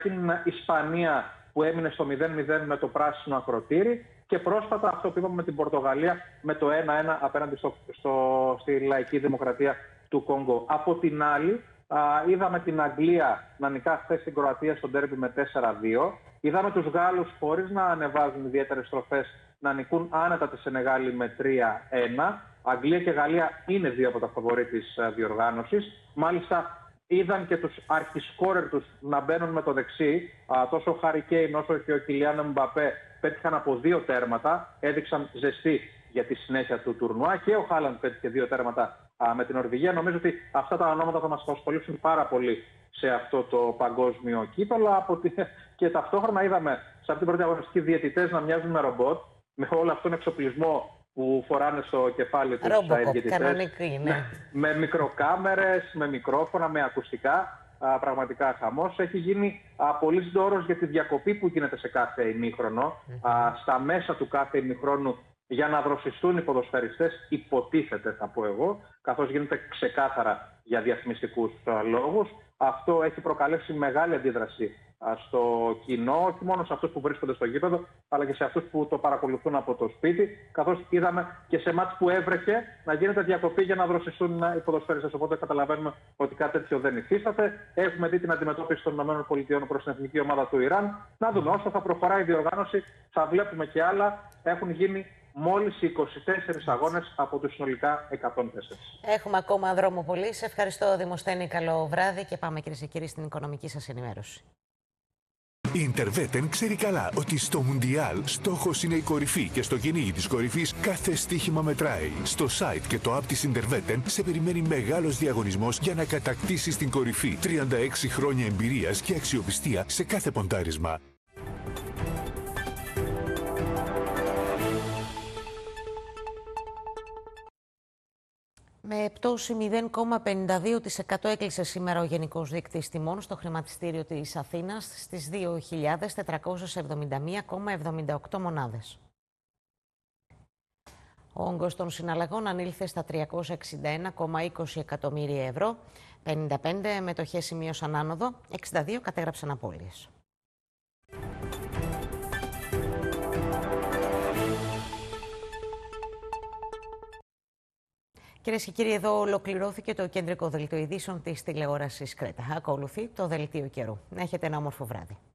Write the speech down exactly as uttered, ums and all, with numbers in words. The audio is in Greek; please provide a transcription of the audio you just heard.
την Ισπανία που έμεινε στο μηδέν μηδέν με το πράσινο ακροτήρι και πρόσφατα αυτό που είπαμε με την Πορτογαλία με το ένα ένα απέναντι στο, στο, στη λαϊκή δημοκρατία του Κονγκό. Από την άλλη, α, είδαμε την Αγγλία να νικά χθες στην Κροατία στο ντέρμπι με τέσσερα δύο. Είδαμε τους Γάλλους χωρίς να ανεβάζουν ιδιαίτερες στροφές να νικούν άνετα τη Σενεγάλη με τρία ένα. Αγγλία και Γαλλία είναι δύο από τα φαβορί της διοργάνωσης. Μάλιστα, είδαν και τους αρχισκόρερ τους να μπαίνουν με το δεξί. Τόσο ο Χάρι Κέιν όσο και ο Κιλιάν Μπαπέ πέτυχαν από δύο τέρματα. Έδειξαν ζεστή για τη συνέχεια του τουρνουά. Και ο Χάλαντ πέτυχε δύο τέρματα α, με την Νορβηγία. Νομίζω ότι αυτά τα ονόματα θα μας απασχολήσουν πάρα πολύ σε αυτό το παγκόσμιο κύπελλο. Από τη... Και ταυτόχρονα είδαμε σε αυτή την πρώτη αγωνιστική διαιτητές να μοιάζουν με ρομπότ, με όλο αυτόν τον εξοπλισμό που φοράνε στο κεφάλι τους τα διαιτητές, κανονική, ναι. με, με μικροκάμερες, με μικρόφωνα, με ακουστικά. Α, πραγματικά χαμός. Έχει γίνει α, πολύ δώρος για τη διακοπή που γίνεται σε κάθε ημίχρονο. Mm-hmm. Α, στα μέσα του κάθε ημίχρονου για να δροσιστούν οι ποδοσφαιριστές, υποτίθεται θα πω εγώ, καθώς γίνεται ξεκάθαρα για διαφημιστικούς α, λόγους. Αυτό έχει προκαλέσει μεγάλη αντίδραση α, στο κοινό, όχι μόνο σε αυτούς που βρίσκονται στο γήπεδο, αλλά και σε αυτούς που το παρακολουθούν από το σπίτι, καθώς είδαμε και σε μάτς που έβρεχε να γίνεται διακοπή για να δροσιστούν οι ποδοσφαιριστές. Οπότε καταλαβαίνουμε ότι κάτι τέτοιο δεν υφίσταται. Έχουμε δει την αντιμετώπιση των ΗΠΑ προς την εθνική ομάδα του Ιράν. Να δούμε, όσο θα προχωράει η διοργάνωση, θα βλέπουμε και άλλα. Έχουν γίνει μόλις είκοσι τέσσερις αγώνες από τους συνολικά εκατόν τέσσερα. Έχουμε ακόμα δρόμο πολύ. Σε ευχαριστώ, Δημοσθένη. Καλό βράδυ και πάμε, κυρίες και κύριοι, στην οικονομική σας ενημέρωση. Η Interwetten ξέρει καλά ότι στο Μουντιάλ στόχος είναι η κορυφή και στο κυνήγι της κορυφής κάθε στοίχημα μετράει. Στο site και το app της Interwetten σε περιμένει μεγάλος διαγωνισμός για να κατακτήσεις την κορυφή. τριάντα έξι χρόνια εμπειρίας και αξιοπιστία σε κάθε ποντάρισμα. Με πτώση μηδέν κόμμα πενήντα δύο τοις εκατό έκλεισε σήμερα ο Γενικός Δείκτης Τιμών στο χρηματιστήριο της Αθήνας στις δύο χιλιάδες τετρακόσιες εβδομήντα μία κόμμα εβδομήντα οκτώ μονάδες. Ο όγκος των συναλλαγών ανήλθε στα τριακόσια εξήντα ένα κόμμα είκοσι εκατομμύρια ευρώ, πενήντα πέντε μετοχές σημείωσαν άνοδο, εξήντα δύο κατέγραψαν απώλειες. Κυρίες και κύριοι, εδώ ολοκληρώθηκε το κεντρικό δελτίο ειδήσεων της τηλεόρασης Κρέτα. Ακολουθεί το δελτίο καιρού. Έχετε ένα όμορφο βράδυ.